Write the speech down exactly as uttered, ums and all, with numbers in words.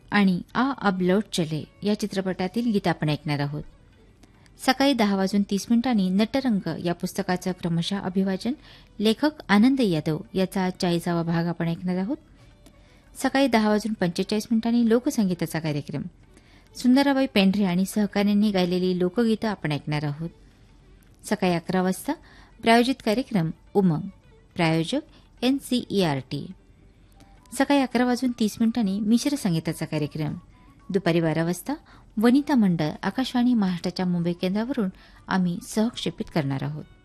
आणि आ अब लौट चले या चित्रपटातील गीत आपण ऐकणार आहोत. सकाळी दहा वाजून तीस मिनिटांनी नटरंग या पुस्तकाचं क्रमशः अभिवाचन लेखक आनंद यादव याचा चाळीसावा भाग आपण ऐकणार आहोत. सकाळी दहा वाजून पंचेचाळीस मिनिटांनी लोकसंगीताचा कार्यक्रम सुंदराबाई पेंढरे आणि सहकाऱ्यांनी गायलेली लोकगीतं आपण ऐकणार आहोत. सकाळी अकरा वाजता प्रायोजित कार्यक्रम उमंग, प्रायोजक एनसीईआरटी. सकाळी अकरा वाजून तीस मिनिटांनी मिश्र संगीताचा कार्यक्रम. दुपारी बारा वाजता वनिता मंडळ आकाशवाणी महाराष्ट्राच्या मुंबई केंद्रावरून आम्ही सहक्षेपित करणार आहोत.